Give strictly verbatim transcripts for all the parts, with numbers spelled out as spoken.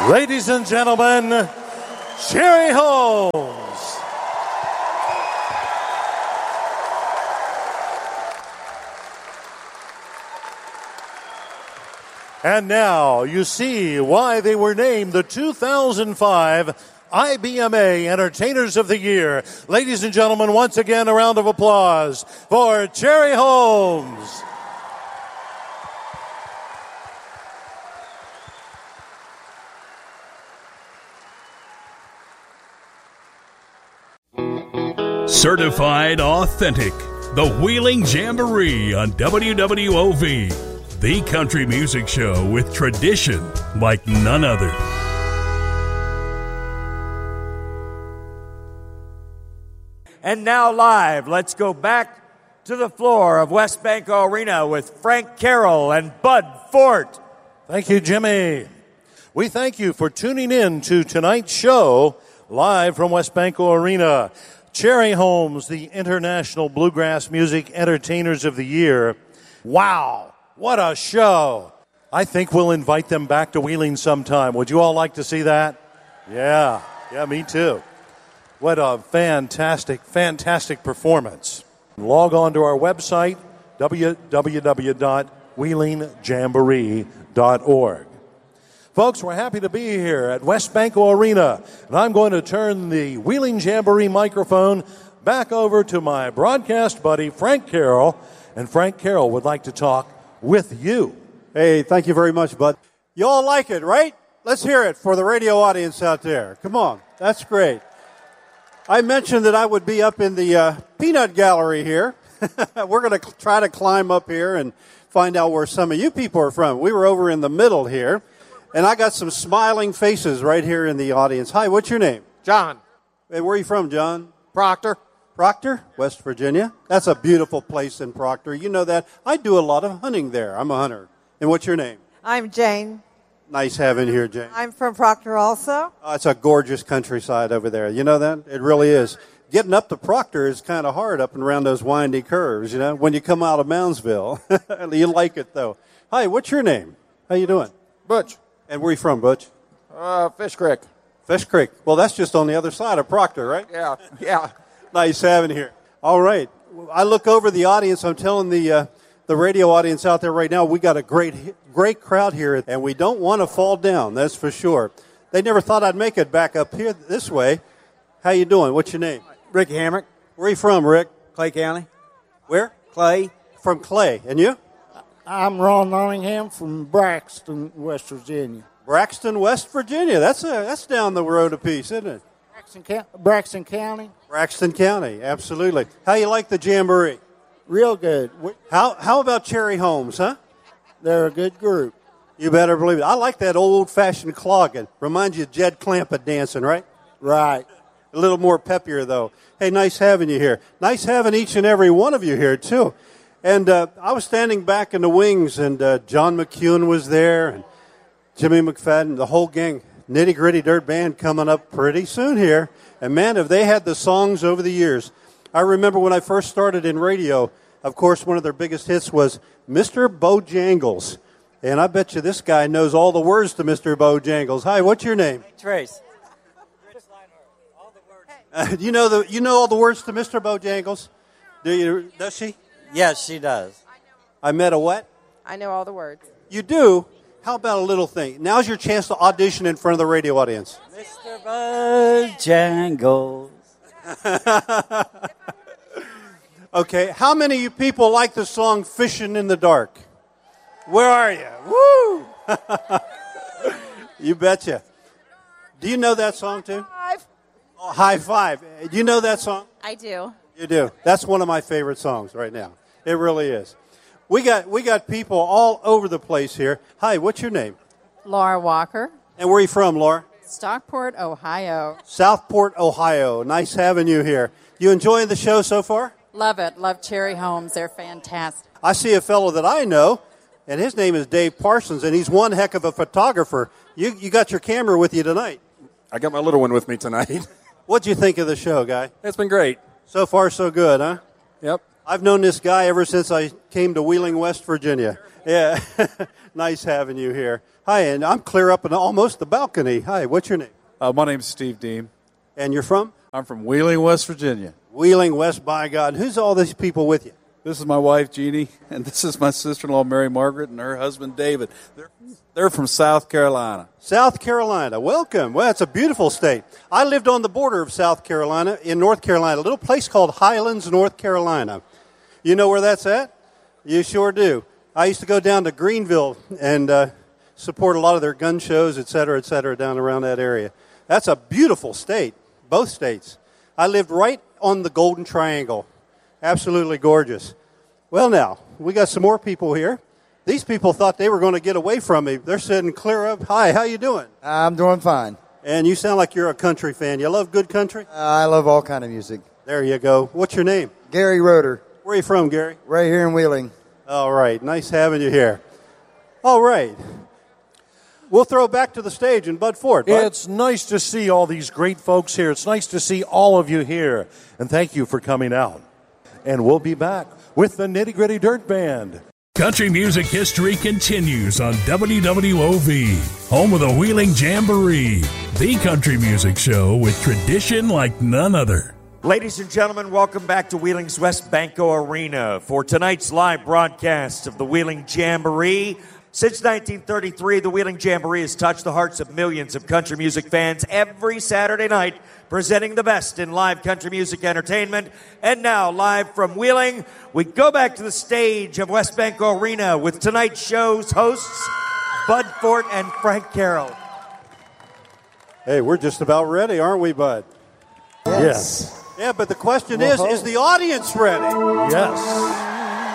Ladies and gentlemen, Cherry Holmes. And now you see why they were named the two thousand five I B M A Entertainers of the Year. Ladies and gentlemen, once again, a round of applause for Cherry Holmes. Certified Authentic, the Wheeling Jamboree on W W O V, the country music show with tradition like none other. And now live, let's go back to the floor of Westbanco Arena with Frank Carroll and Bud Fort. Thank you, Jimmy. We thank you for tuning in to tonight's show live from Westbanco Arena. Cherry Holmes, the International Bluegrass Music Entertainers of the Year. Wow, what a show. I think we'll invite them back to Wheeling sometime. Would you all like to see that? Yeah, yeah, me too. What a fantastic, fantastic performance. Log on to our website, w w w dot wheeling jamboree dot org. Folks, we're happy to be here at Westbanco Arena, and I'm going to turn the Wheeling Jamboree microphone back over to my broadcast buddy, Frank Carroll, and Frank Carroll would like to talk with you. Hey, thank you very much, Bud. You all like it, right? Let's hear it for the radio audience out there. Come on, that's great. I mentioned that I would be up in the uh, peanut gallery here. We're going to try to climb up here and find out where some of you people are from. We were over in the middle here. And I got some smiling faces right here in the audience. Hi, what's your name? John. Hey, where are you from, John? Proctor. Proctor, West Virginia. That's a beautiful place in Proctor. You know that. I do a lot of hunting there. I'm a hunter. And what's your name? I'm Jane. Nice having you here, Jane. I'm from Proctor also. Oh, it's a gorgeous countryside over there. You know that? It really is. Getting up to Proctor is kind of hard up and around those windy curves, you know, when you come out of Moundsville. You like it, though. Hi, what's your name? How you doing? Butch. And where are you from, Butch? Uh, Fish Creek. Fish Creek. Well, that's just on the other side of Proctor, right? Yeah, yeah. Nice having you here. All right. I look over the audience. I'm telling the uh, the radio audience out there right now, we got a great great crowd here, and we don't want to fall down, that's for sure. They never thought I'd make it back up here this way. How you doing? What's your name? Ricky Hammock. Where are you from, Rick? Clay County. Where? Clay. From Clay. And you? I'm Ron Nottingham from Braxton, West Virginia. Braxton, West Virginia. That's a, that's down the road a piece, isn't it? Braxton, Braxton County. Braxton County, absolutely. How you like the Jamboree? Real good. How how about Cherry Holmes, huh? They're a good group. You better believe it. I like that old-fashioned clogging. Reminds you of Jed Clampett dancing, right? Right. A little more peppier, though. Hey, nice having you here. Nice having each and every one of you here, too. And uh, I was standing back in the wings, and uh, John McEwen was there, and Jimmy McFadden, the whole gang. Nitty Gritty Dirt Band coming up pretty soon here. And, man, have they had the songs over the years. I remember when I first started in radio, of course, one of their biggest hits was Mister Bojangles. And I bet you this guy knows all the words to Mister Bojangles. Hi, what's your name? Trace. Uh, you know the you know all the words to Mister Bojangles? Do you? Does she? Yes, she does. I met a what? I know all the words. You do? How about a little thing? Now's your chance to audition in front of the radio audience. Mister Bojangles. Okay, how many of you people like the song Fishing in the Dark? Where are you? Woo! You betcha. Do you know that song too? Five. Oh, high five. Do you know that song? I do. You do. That's one of my favorite songs right now. It really is. We got we got people all over the place here. Hi, what's your name? Laura Walker. And where are you from, Laura? Stockport, Ohio. Southport, Ohio. Nice having you here. You enjoying the show so far? Love it. Love Cherry Holmes. They're fantastic. I see a fellow that I know, and his name is Dave Parsons, and he's one heck of a photographer. You you got your camera with you tonight. I got my little one with me tonight. What'd you think of the show, guy? It's been great. So far, so good, huh? Yep. I've known this guy ever since I came to Wheeling, West Virginia. Yeah. Nice having you here. Hi, and I'm clear up in almost the balcony. Hi, what's your name? Uh, my name's Steve Deem. And you're from? I'm from Wheeling, West Virginia. Wheeling, West, by God. Who's all these people with you? This is my wife, Jeannie, and this is my sister-in-law, Mary Margaret, and her husband, David. They're, they're from South Carolina. South Carolina. Welcome. Well, it's a beautiful state. I lived on the border of South Carolina in North Carolina, a little place called Highlands, North Carolina. You know where that's at? You sure do. I used to go down to Greenville and uh, support a lot of their gun shows, et cetera, et cetera, down around that area. That's a beautiful state, both states. I lived right on the Golden Triangle. Absolutely gorgeous. Well, now, we got some more people here. These people thought they were going to get away from me. They're sitting clear up. Hi, how you doing? I'm doing fine. And you sound like you're a country fan. You love good country? Uh, I love all kind of music. There you go. What's your name? Gary Roeder. Where are you from, Gary? Right here in Wheeling. All right. Nice having you here. All right. We'll throw back to the stage and Bud Ford. Bud. It's nice to see all these great folks here. It's nice to see all of you here. And thank you for coming out. And we'll be back with the Nitty Gritty Dirt Band. Country music history continues on W W O V, home of the Wheeling Jamboree, the country music show with tradition like none other. Ladies and gentlemen, welcome back to Wheeling's WesBanco Arena for tonight's live broadcast of the Wheeling Jamboree. Since nineteen thirty-three, the Wheeling Jamboree has touched the hearts of millions of country music fans every Saturday night, presenting the best in live country music entertainment. And now, live from Wheeling, we go back to the stage of WesBanco Arena with tonight's show's hosts, Bud Fort and Frank Carroll. Hey, we're just about ready, aren't we, Bud? Yes. Yeah, but the question is, is the audience ready? Yes.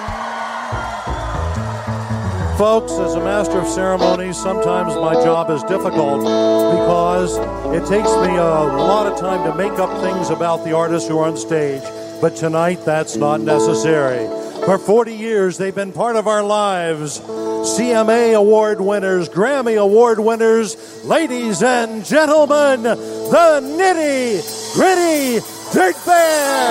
Folks, as a master of ceremonies, sometimes my job is difficult because it takes me a lot of time to make up things about the artists who are on stage. But tonight, that's not necessary. For forty years, they've been part of our lives. C M A Award winners, Grammy Award winners, ladies and gentlemen, the Nitty Gritty Dirt Band!